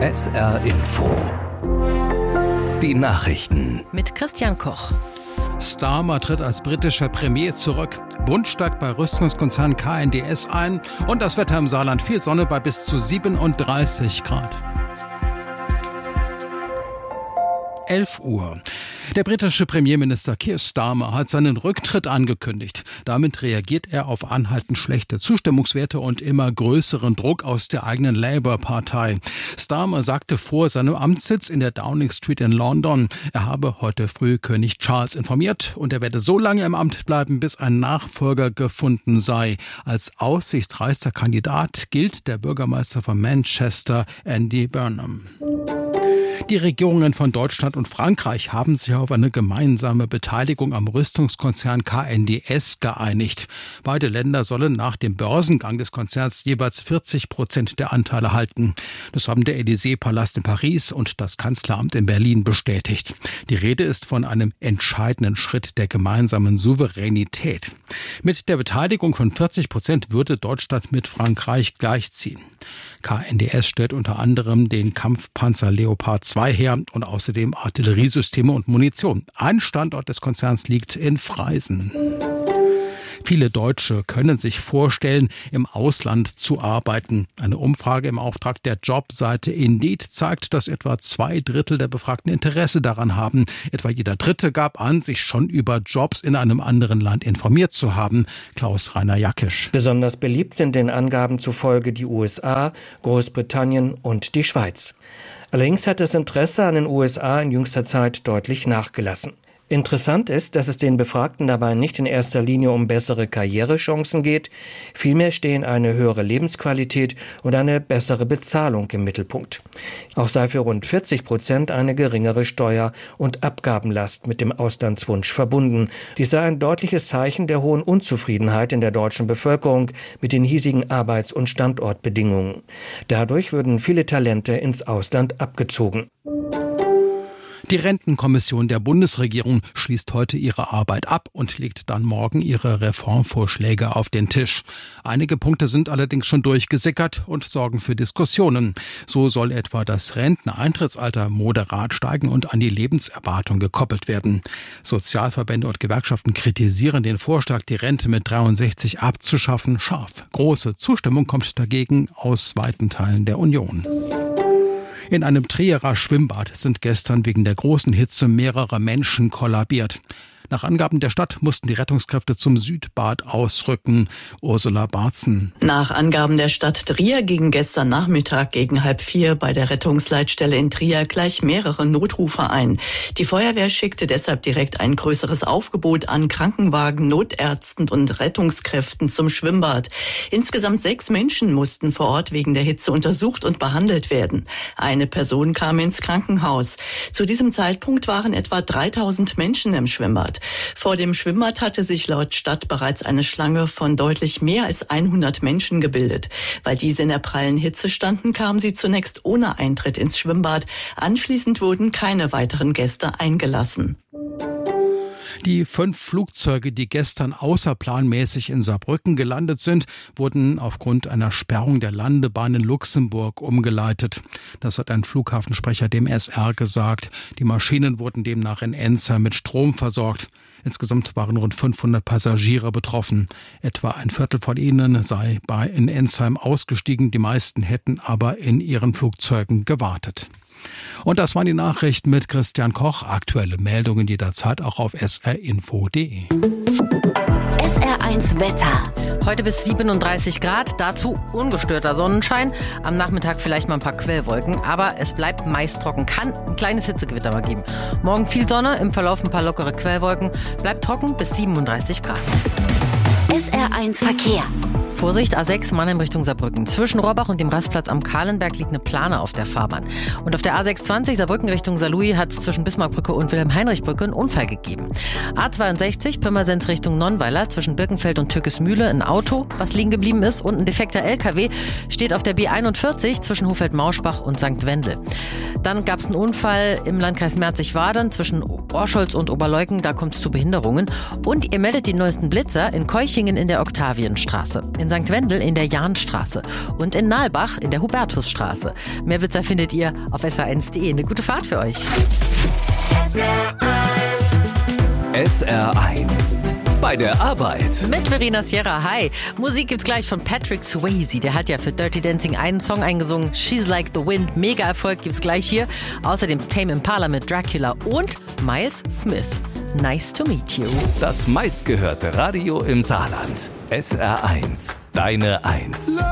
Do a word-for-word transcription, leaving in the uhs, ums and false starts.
S R Info. Die Nachrichten. Mit Christian Koch. Starmer tritt als britischer Premier zurück. Bund steigt bei Rüstungskonzern K N D S ein. Und das Wetter im Saarland: viel Sonne bei bis zu siebenunddreißig Grad. elf Uhr. Der britische Premierminister Keir Starmer hat seinen Rücktritt angekündigt. Damit reagiert er auf anhaltend schlechte Zustimmungswerte und immer größeren Druck aus der eigenen Labour-Partei. Starmer sagte vor seinem Amtssitz in der Downing Street in London, er habe heute früh König Charles informiert und er werde so lange im Amt bleiben, bis ein Nachfolger gefunden sei. Als aussichtsreichster Kandidat gilt der Bürgermeister von Manchester, Andy Burnham. Die Regierungen von Deutschland und Frankreich haben sich auf eine gemeinsame Beteiligung am Rüstungskonzern K N D S geeinigt. Beide Länder sollen nach dem Börsengang des Konzerns jeweils vierzig Prozent der Anteile halten. Das haben der Élysée-Palast in Paris und das Kanzleramt in Berlin bestätigt. Die Rede ist von einem entscheidenden Schritt der gemeinsamen Souveränität. Mit der Beteiligung von vierzig Prozent würde Deutschland mit Frankreich gleichziehen. K N D S stellt unter anderem den Kampfpanzer Leopard zwei her und außerdem Artilleriesysteme und Munition. Ein Standort des Konzerns liegt in Freisen. Viele Deutsche können sich vorstellen, im Ausland zu arbeiten. Eine Umfrage im Auftrag der Jobseite Indeed zeigt, dass etwa zwei Drittel der Befragten Interesse daran haben. Etwa jeder Dritte gab an, sich schon über Jobs in einem anderen Land informiert zu haben. Klaus-Rainer Jackisch. Besonders beliebt sind den Angaben zufolge die U S A, Großbritannien und die Schweiz. Allerdings hat das Interesse an den U S A in jüngster Zeit deutlich nachgelassen. Interessant ist, dass es den Befragten dabei nicht in erster Linie um bessere Karrierechancen geht, vielmehr stehen eine höhere Lebensqualität und eine bessere Bezahlung im Mittelpunkt. Auch sei für rund vierzig Prozent eine geringere Steuer- und Abgabenlast mit dem Auslandswunsch verbunden. Dies sei ein deutliches Zeichen der hohen Unzufriedenheit in der deutschen Bevölkerung mit den hiesigen Arbeits- und Standortbedingungen. Dadurch würden viele Talente ins Ausland abgezogen. Die Rentenkommission der Bundesregierung schließt heute ihre Arbeit ab und legt dann morgen ihre Reformvorschläge auf den Tisch. Einige Punkte sind allerdings schon durchgesickert und sorgen für Diskussionen. So soll etwa das Renteneintrittsalter moderat steigen und an die Lebenserwartung gekoppelt werden. Sozialverbände und Gewerkschaften kritisieren den Vorschlag, die Rente mit dreiundsechzig abzuschaffen, scharf. Große Zustimmung kommt dagegen aus weiten Teilen der Union. In einem Trierer Schwimmbad sind gestern wegen der großen Hitze mehrere Menschen kollabiert. Nach Angaben der Stadt mussten die Rettungskräfte zum Südbad ausrücken. Ursula Barzen. Nach Angaben der Stadt Trier gingen gestern Nachmittag gegen halb vier bei der Rettungsleitstelle in Trier gleich mehrere Notrufe ein. Die Feuerwehr schickte deshalb direkt ein größeres Aufgebot an Krankenwagen, Notärzten und Rettungskräften zum Schwimmbad. Insgesamt sechs Menschen mussten vor Ort wegen der Hitze untersucht und behandelt werden. Eine Person kam ins Krankenhaus. Zu diesem Zeitpunkt waren etwa dreitausend Menschen im Schwimmbad. Vor dem Schwimmbad hatte sich laut Stadt bereits eine Schlange von deutlich mehr als hundert Menschen gebildet. Weil diese in der prallen Hitze standen, kamen sie zunächst ohne Eintritt ins Schwimmbad. Anschließend wurden keine weiteren Gäste eingelassen. Die fünf Flugzeuge, die gestern außerplanmäßig in Saarbrücken gelandet sind, wurden aufgrund einer Sperrung der Landebahn in Luxemburg umgeleitet. Das hat ein Flughafensprecher dem S R gesagt. Die Maschinen wurden demnach in Enzheim mit Strom versorgt. Insgesamt waren rund fünfhundert Passagiere betroffen. Etwa ein Viertel von ihnen sei bei in Enzheim ausgestiegen. Die meisten hätten aber in ihren Flugzeugen gewartet. Und das waren die Nachrichten mit Christian Koch. Aktuelle Meldungen jederzeit auch auf s r info punkt d e. S R eins Wetter. Heute bis siebenunddreißig Grad, dazu ungestörter Sonnenschein. Am Nachmittag vielleicht mal ein paar Quellwolken, aber es bleibt meist trocken. Kann ein kleines Hitzegewitter mal geben. Morgen viel Sonne, im Verlauf ein paar lockere Quellwolken. Bleibt trocken bis siebenunddreißig Grad. S R eins Verkehr. Vorsicht, A sechs Mannheim Richtung Saarbrücken. Zwischen Rohrbach und dem Rastplatz am Kahlenberg liegt eine Plane auf der Fahrbahn. Und auf der A sechshundertzwanzig Saarbrücken Richtung Saarlouis hat es zwischen Bismarckbrücke und Wilhelm-Heinrich-Brücke einen Unfall gegeben. A zweiundsechzig Pirmasens Richtung Nonnweiler zwischen Birkenfeld und Türkesmühle ein Auto, was liegen geblieben ist, und ein defekter L K W steht auf der B einundvierzig zwischen Hofeld-Mauschbach und Sankt Wendel. Dann gab es einen Unfall im Landkreis Merzig-Wadern zwischen Orscholz und Oberleuken, da kommt es zu Behinderungen. Und ihr meldet die neuesten Blitzer in Keuchingen in der Oktavienstraße. In Sankt Wendel in der Jahnstraße und in Nalbach in der Hubertusstraße. Mehr Witzer findet ihr auf S R eins punkt de. Eine gute Fahrt für euch. S R eins. Bei der Arbeit. Mit Verena Sierra, hi. Musik gibt's gleich von Patrick Swayze. Der hat ja für Dirty Dancing einen Song eingesungen. She's Like the Wind. Mega Erfolg gibt's gleich hier. Außerdem Tame Impala mit Dracula und Miles Smith. Nice to meet you. Das meistgehörte Radio im Saarland. S R eins. Deine Eins.